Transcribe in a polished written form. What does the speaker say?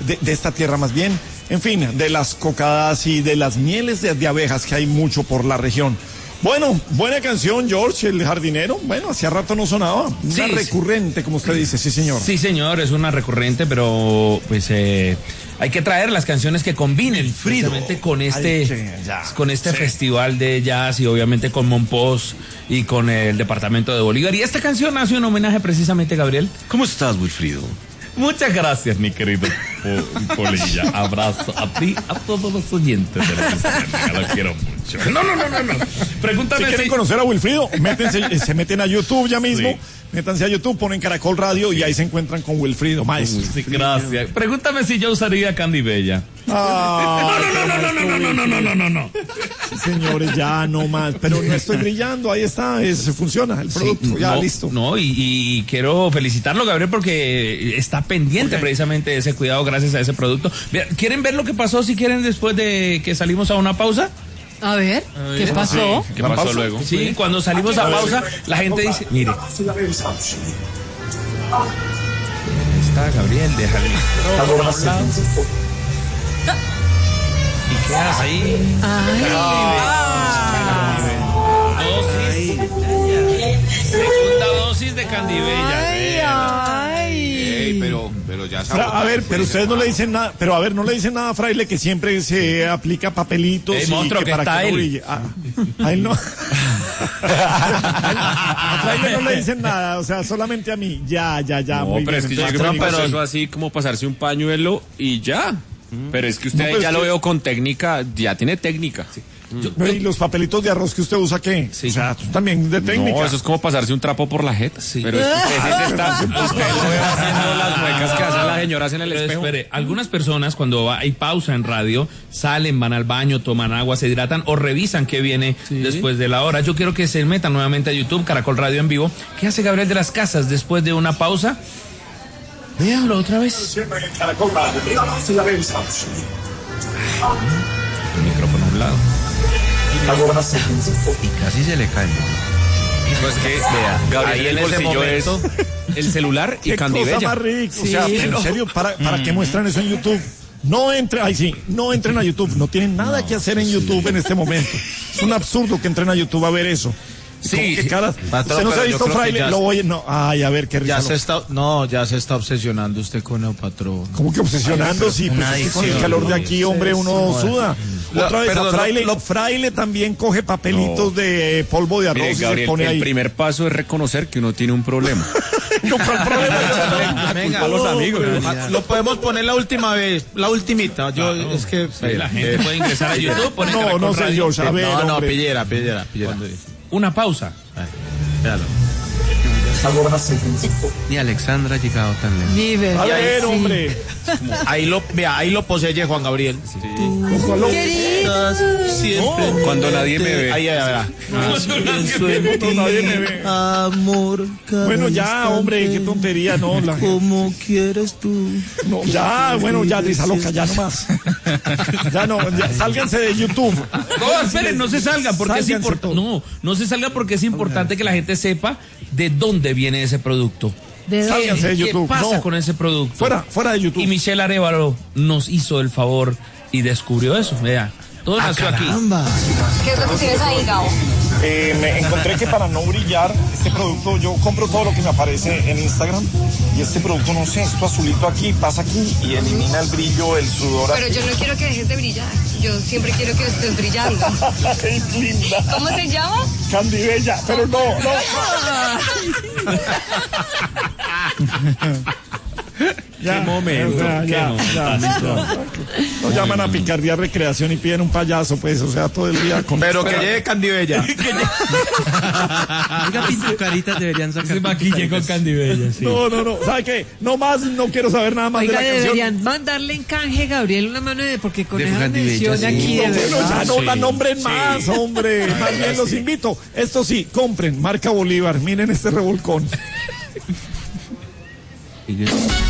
de esta tierra más bien, en fin, de las cocadas y de las mieles de abejas que hay mucho por la región. Bueno, buena canción, George, el jardinero. Bueno, hacía rato no sonaba. Una recurrente, como usted dice, sí, señor. Sí, señor, es una recurrente, pero pues hay que traer las canciones que combinen precisamente con este festival de jazz y obviamente con Monpós y con el departamento de Bolívar. Y esta canción hace un homenaje precisamente, Gabriel. ¿Cómo estás, Wilfrido? Muchas gracias, mi querido Polilla. Abrazo a ti, a todos los oyentes de la Cisterna. Lo quiero mucho. No. Pregúntame si quieren conocer a Wilfrido, se meten a YouTube ya mismo. Sí. Métanse a YouTube, ponen Caracol Radio y ahí se encuentran con Wilfrido, maestro. Sí, gracias. Pregúntame si yo usaría Candy Bella. No. Señores, ya no más. Pero no estoy brillando, ahí está, funciona el producto, ya listo. No, y quiero felicitarlo, Gabriel, porque está pendiente precisamente de ese cuidado gracias a ese producto. ¿Quieren ver lo que pasó si quieren después de que salimos a una pausa? A ver, ¿qué pasó? ¿Qué pasó luego? Sí, cuando salimos a pausa, la gente dice, mire. Ahí está, Gabriel, déjale. ¿Y qué haces ahí? Segunda dosis de Candy Bella. Pero ya a ver, pero ustedes no le dicen nada, pero a ver, no le dicen nada a Fraile que siempre se aplica papelitos monstruo, que para que no brille. A él no. A Fraile no le dicen nada, o sea, solamente a mí. Ya. No, muy pero bien. Es que yo creo que eso así como pasarse un pañuelo y ya. Pero es que usted ya lo veo con técnica, ya tiene técnica. Sí. ¿Y los papelitos de arroz que usted usa qué? Sí. O sea, también de técnica. No, eso es como pasarse un trapo por la jeta. Sí. Pero es que usted lo ve haciendo las muecas que hacen las señoras en el espejo. Espere, algunas personas cuando hay pausa en radio, salen, van al baño, toman agua, se hidratan o revisan qué viene después de la hora. Yo quiero que se metan nuevamente a YouTube, Caracol Radio en vivo. ¿Qué hace Gabriel de las Casas después de una pausa? Véanlo otra vez. Siempre en Caracol Radio. El micrófono a un lado. Y casi se le cae. Pues que, vea, Gabriel, ahí en ese momento el celular y Candy Bella. Más rico. O sea, en serio, ¿para qué muestran eso en YouTube? No entren a YouTube. No tienen nada que hacer en YouTube en este momento. Es un absurdo que entren a YouTube a ver eso. Sí, patrón, usted no se ha visto Fraile, lo voy a ver qué risa. Ya se está obsesionando usted con el patrón. ¿Cómo que obsesionando? Sí, pues es que con el calor de aquí, hombre, uno suda. Otra vez, Fraile también coge papelitos de polvo de arroz. Mire, Gabriel, se pone ahí. El primer paso es reconocer que uno tiene un problema. No, ¿cuál problema? Venga, a los amigos. Lo podemos poner la última vez, la ultimita. Es que la gente puede ingresar a YouTube. No sé yo, a ver. No, pillera. Una pausa. Véalo. Ni Alexandra ha llegado tan lejos. A ver, hombre. Ahí lo posee Juan Gabriel. Sí. Siempre. Cuando nadie me ve. Ahí verá. Cuando nadie me ve. Amor. Bueno, ya, hombre, qué tontería, ¿no? ¿Cómo quieres tú? No, ya, bueno, ya, risa loca, ya nomás. Ya no, sálganse de YouTube. No, esperen, no se salgan porque es importante. No se salgan porque es importante que la gente sepa de dónde viene ese producto. Sálganse de YouTube. ¿Qué pasa con ese producto? Fuera de YouTube. Y Michelle Arévalo nos hizo el favor y descubrió eso. Vea, todo nació aquí. ¿Qué es lo que tienes ahí, Gabo? Me encontré que para no brillar, este producto, yo compro todo lo que me aparece en Instagram y este producto, no sé, esto azulito aquí, pasa aquí y elimina el brillo, el sudor. Pero yo no quiero que dejes de brillar, yo siempre quiero que estés brillando. Es linda. ¿Cómo se llama? Candy Bella, pero no. ¿Qué momento? Nos llaman a Picardía Recreación y piden un payaso, pues, o sea, todo el día con... Pero que llegue Candy Bella. Oiga, pintucaritas deberían sacar. Se maquille con Candy Bella, sí. No. ¿Sabe qué? No quiero saber nada más de la canción. Deberían mandarle en canje, Gabriel, una mano porque con esa mención de aquí de verdad. Bueno, ya no la nombren más, hombre. Más bien los invito. Esto sí, compren, marca Bolívar. Miren este revolcón.